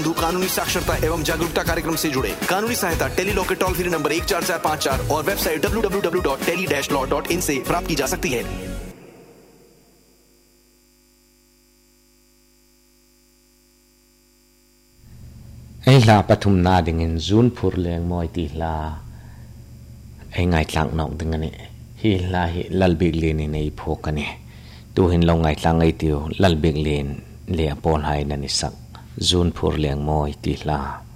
कानूनी साक्षरता एवं जागरूकता कार्यक्रम से जुड़े। कानूनी सहायता टेली लॉ के टोल फ्री नंबर 14454 और वेबसाइट www.tele-law.in से प्राप्त की जा सकती है। ला पथुम ना दिंगिन जून फुर लेंग मोइती ला ngay tlang nong dingani hi la hi lalbig len nei phokani tu hin long ngai tlang ai tiu lalbig len le apon hai na ni sak zun phur leng moi ti la